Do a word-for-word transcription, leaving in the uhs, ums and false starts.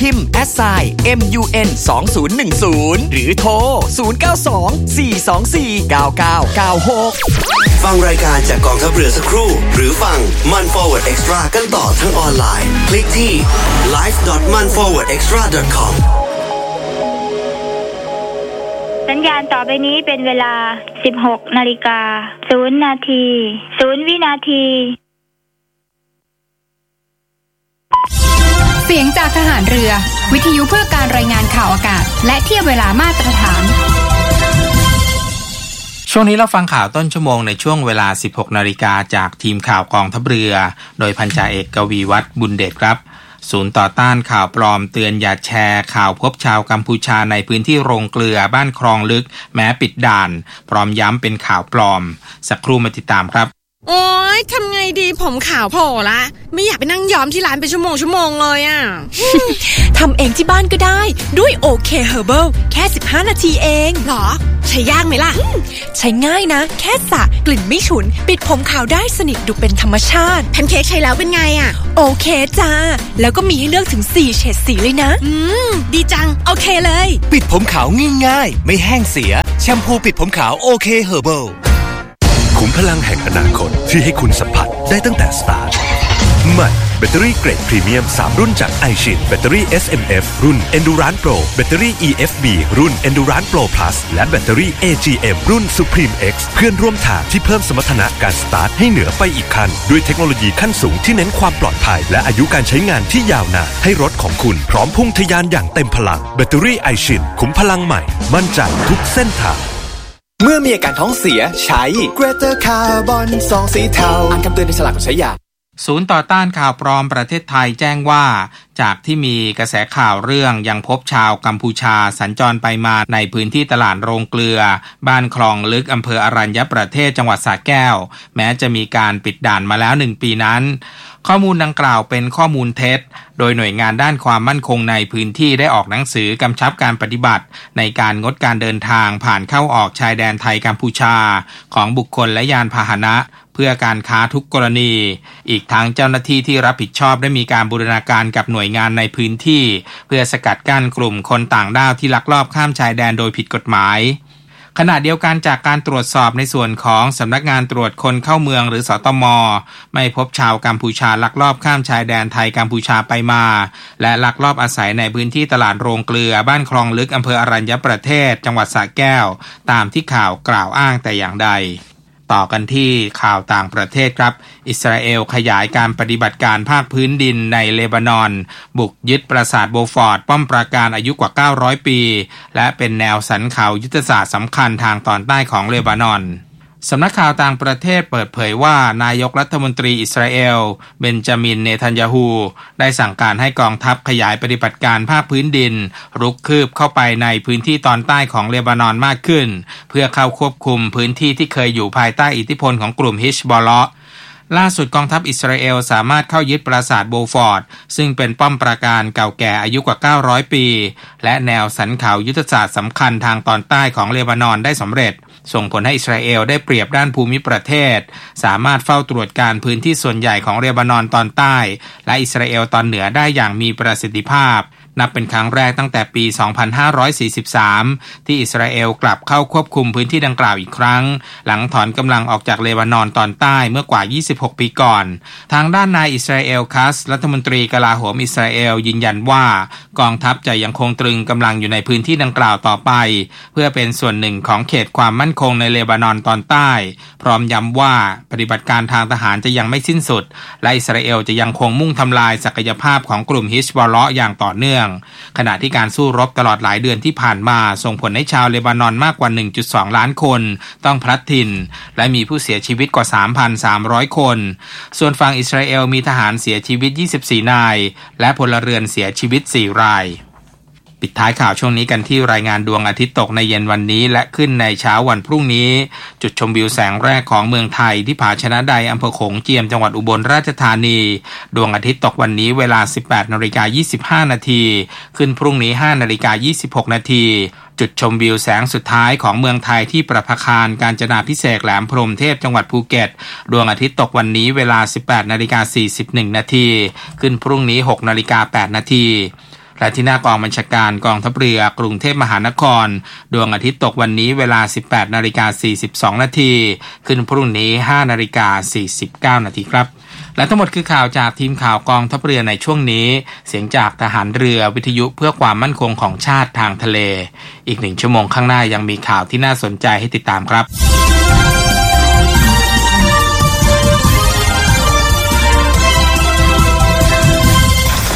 พิมพ์ แอท ไซน์ เอ็ม ยู เอ็น สอง ศูนย์ หนึ่ง ศูนย์ หรือโทรศูนย์ เก้า สอง สี่ สอง สี่ เก้า เก้า เก้า หกฟังรายการจากกองทัพเรือสักครู่หรือฟังมัน Forward Extra กันต่อทั้งออนไลน์คลิกที่ ไลฟ์ ดอท มัน ฟอร์เวิร์ด เอ็กซ์ตร้า ดอท คอมสัญญาณต่อไปนี้เป็นเวลา สิบหกนาฬิกาศูนย์ นาทีศูนย์วินาทีเสียงจากทหารเรือวิทยุเพื่อการรายงานข่าวอากาศและเทียบเวลามาตรฐานช่วงนี้เราฟังข่าวต้นชั่วโมงในช่วงเวลา สิบหกนาฬิกาจากทีมข่าวกองทัพเรือโดยพันจ่าเอกกวีวัฒน์บุญเดชครับศูนย์ต่อต้านข่าวปลอมเตือนอย่าแชร์ข่าวพบชาวกัมพูชาในพื้นที่โรงเกลือบ้านคลองลึกแม้ปิดด่านพร้อมย้ำเป็นข่าวปลอมสักครู่มาติดตามครับโอ๊ยทำไงดีผมขาวโผล่ละไม่อยากไปนั่งย้อมที่ร้านเป็นชั่วโมงชั่วโมงเลยอ่ะทำเองที่บ้านก็ได้ด้วยโอเคเฮอร์เบิลแค่สิบห้านาทีเองหรอใช้ยากไหมล่ะใช้ง่ายนะแค่สระกลิ่นไม่ฉุนปิดผมขาวได้สนิทดูเป็นธรรมชาติแพนเค้กใช้แล้วเป็นไงอ่ะโอเคจ้าแล้วก็มีให้เลือกถึงสี่เฉดสีเลยนะอืมดีจังโอเคเลยปิดผมขาวง่ายๆไม่แห้งเสียแชมพูปิดผมขาวโอเคเฮอร์เบิลขุมพลังแห่งอนาคตที่ให้คุณสัมผัสได้ตั้งแต่สตาร์ทใหม่แบตเตอรี่เกรดพรีเมียมสามรุ่นจาก iShin แบตเตอรี่ เอส เอ็ม เอฟ รุ่น Endurance Pro แบตเตอรี่ อี เอฟ บี รุ่น Endurance Pro Plus และแบตเตอรี่ เอ จี เอ็ม รุ่น Supreme X เพื่อนร่วมทางที่เพิ่มสมรรถนะการสตาร์ทให้เหนือไปอีกขั้นด้วยเทคโนโลยีขั้นสูงที่เน้นความปลอดภัยและอายุการใช้งานที่ยาวนานให้รถของคุณพร้อมพุ่งทะยานอย่างเต็มพลังแบตเตอรี่ iShin ขุมพลังใหม่มั่นใจทุกเส้นทางเมื่อมีอาการท้องเสียใช้ Greater Carbon ซองสีเทาอ่านคำเตือนในฉลากก่อนใช้ยาศูนย์ต่อต้านข่าวปลอมประเทศไทยแจ้งว่าจากที่มีกระแสข่าวเรื่องยังพบชาวกัมพูชาสัญจรไปมาในพื้นที่ตลาดโรงเกลือบ้านคลองลึกอำเภออรัญญประเทศจังหวัดสระแก้วแม้จะมีการปิดด่านมาแล้วหนึ่งปีนั้นข้อมูลดังกล่าวเป็นข้อมูลเท็จโดยหน่วยงานด้านความมั่นคงในพื้นที่ได้ออกหนังสือกำชับการปฏิบัติในการงดการเดินทางผ่านเข้าออกชายแดนไทยกัมพูชาของบุคคลและยานพาหนะเพื่อการค้าทุกกรณีอีกทั้งเจ้าหน้าที่ที่รับผิดชอบได้มีการบูรณาการกับหน่วยงานในพื้นที่เพื่อสกัดกั้นกลุ่มคนต่างด้าวที่ลักลอบข้ามชายแดนโดยผิดกฎหมายขณะเดียวกันจากการตรวจสอบในส่วนของสำนักงานตรวจคนเข้าเมืองหรือสตม.ไม่พบชาวกัมพูชาลักลอบข้ามชายแดนไทยกัมพูชาไปมาและลักลอบอาศัยในพื้นที่ตลาดโรงเกลือบ้านคลองลึกอำเภออรัญญประเทศจังหวัดสระแก้วตามที่ข่าวกล่าวอ้างแต่อย่างใดต่อกันที่ข่าวต่างประเทศครับอิสราเอลขยายการปฏิบัติการภาคพื้นดินในเลบานอนบุกยึดปราสาทโบฟอร์ดป้อมปราการอายุกว่าเก้าร้อยปีและเป็นแนวสันเขายุทธศาสตร์สำคัญทางตอนใต้ของเลบานอนสำนักข่าวต่างประเทศเปิดเผยว่านายกรัฐมนตรีอิสราเอลเบนจามินเนทันยาฮูได้สั่งการให้กองทัพขยายปฏิบัติการภาคพื้นดินรุกคืบเข้าไปในพื้นที่ตอนใต้ของเลบานอนมากขึ้นเพื่อเข้าควบคุมพื้นที่ที่เคยอยู่ภายใต้อิทธิพลของกลุ่มฮิชบอลเลาะห์ล่าสุดกองทัพอิสราเอลสามารถเข้ายึดปราสาทโบฟอร์ดซึ่งเป็นป้อมปราการเก่าแก่อายุกว่าเก้าร้อยปีและแนวสันเขายุทธศาสตร์สำคัญทางตอนใต้ของเลบานอนได้สำเร็จส่งผลให้อิสราเอลได้เปรียบด้านภูมิประเทศสามารถเฝ้าตรวจการพื้นที่ส่วนใหญ่ของเลบานอนตอนใต้และอิสราเอลตอนเหนือได้อย่างมีประสิทธิภาพนับเป็นครั้งแรกตั้งแต่ปี สองพันห้าร้อยสี่สิบสาม ที่อิสราเอลกลับเข้าควบคุมพื้นที่ดังกล่าวอีกครั้งหลังถอนกำลังออกจากเลบานอนตอนใต้เมื่อกว่ายี่สิบหกปีก่อนทางด้านนายอิสราเอลคัสรัฐมนตรีกลาโหมอิสราเอลยืนยันว่ากองทัพจะยังคงตรึงกำลังอยู่ในพื้นที่ดังกล่าวต่อไปเพื่อเป็นส่วนหนึ่งของเขตความมั่นคงในเลบานอนตอนใต้พร้อมย้ำว่าปฏิบัติการทางทหารจะยังไม่สิ้นสุดและอิสราเอลจะยังคงมุ่งทำลายศักยภาพของกลุ่มฮิชบอลเลาะห์อย่างต่อเนื่องขณะที่การสู้รบตลอดหลายเดือนที่ผ่านมาส่งผลให้ชาวเลบานอนมากกว่า หนึ่งจุดสอง ล้านคนต้องพลัดถิ่นและมีผู้เสียชีวิตกว่า สามพันสามร้อย คนส่วนฝั่งอิสราเอลมีทหารเสียชีวิตยี่สิบสี่นายและพลเรือนเสียชีวิตสี่รายปิดท้ายข่าวช่วงนี้กันที่รายงานดวงอาทิตย์ตกในเย็นวันนี้และขึ้นในเช้าวันพรุ่งนี้จุดชมวิวแสงแรกของเมืองไทยที่ผาชนะใดอำเภอโขงเจียมจังหวัดอุบลราชธานีดวงอาทิตย์ตกวันนี้เวลา สิบแปดนาฬิกายี่สิบห้า นาทีขึ้นพรุ่งนี้ ห้านาฬิกายี่สิบหก นาทีจุดชมวิวแสงสุดท้ายของเมืองไทยที่ประภาคารกาญจนาภิเษกแหลมพรหมเทพจังหวัดภูเก็ตดวงอาทิตย์ตกวันนี้เวลา สิบแปดนาฬิกาสี่สิบเอ็ด นาทีขึ้นพรุ่งนี้ หกนาฬิกาแปด นาทีและที่หน้ากองบัญชาการกองทัพเรือกรุงเทพมหานครดวงอาทิตย์ตกวันนี้เวลา สิบแปดนาฬิกาสี่สิบสองนาทีขึ้นพรุ่งนี้ ห้านาฬิกาสี่สิบเก้านาทีครับและทั้งหมดคือข่าวจากทีมข่าวกองทัพเรือในช่วงนี้เสียงจากทหารเรือวิทยุเพื่อความมั่นคงของชาติทางทะเลอีกหนึ่งชั่วโมงข้างหน้ายังมีข่าวที่น่าสนใจให้ติดตามครับ